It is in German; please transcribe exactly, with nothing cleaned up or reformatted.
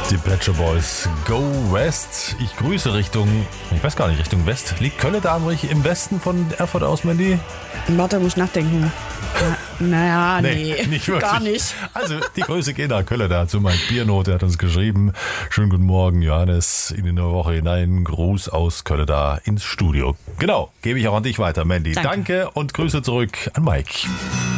Die Pet Shop Boys, Go West. Ich grüße Richtung, ich weiß gar nicht, Richtung West. Liegt Köln da im Westen von Erfurt aus, Mandy? Warte, muss ich nachdenken. Na, naja, nee, nee, nicht wirklich. Gar nicht. Also die Grüße gehen nach Köln da zu Mike Biernot, der hat uns geschrieben. Schönen guten Morgen, Johannes, in eine Woche hinein. Gruß aus Köln da ins Studio. Genau, gebe ich auch an dich weiter, Mandy. Danke, Danke und Grüße zurück an Mike.